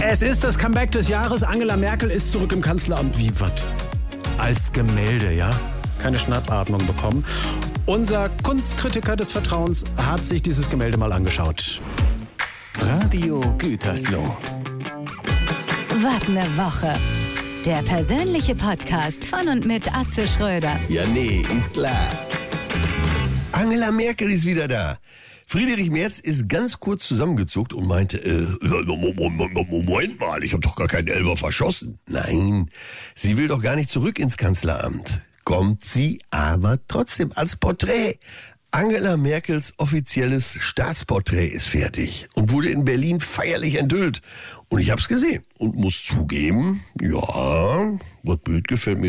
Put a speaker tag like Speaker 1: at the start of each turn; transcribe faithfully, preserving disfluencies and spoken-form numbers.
Speaker 1: Es ist das Comeback des Jahres. Angela Merkel ist zurück im Kanzleramt. Wie, was? Als Gemälde, ja? Keine Schnappatmung bekommen. Unser Kunstkritiker des Vertrauens hat sich dieses Gemälde mal angeschaut.
Speaker 2: Radio Gütersloh.
Speaker 3: Was ne Woche. Der persönliche Podcast von und mit Atze Schröder.
Speaker 2: Ja, nee, ist klar. Angela Merkel ist wieder da. Friedrich Merz ist ganz kurz zusammengezuckt und meinte, äh, Moment mal, ich habe doch gar keinen Elfer verschossen. Nein, sie will doch gar nicht zurück ins Kanzleramt. Kommt sie aber trotzdem als Porträt. Angela Merkels offizielles Staatsporträt ist fertig und wurde in Berlin feierlich enthüllt. Und ich hab's gesehen und muss zugeben, ja, das Bild gefällt mir